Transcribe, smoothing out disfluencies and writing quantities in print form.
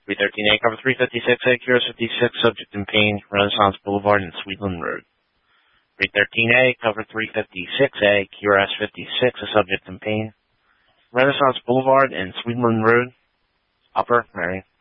313A, cover 356A, QRS 56, subject in pain, Renaissance Boulevard and Sweetland Road. 313A, cover 356A, QRS 56, a subject in pain, Renaissance Boulevard and Sweetland Road, Upper Marion.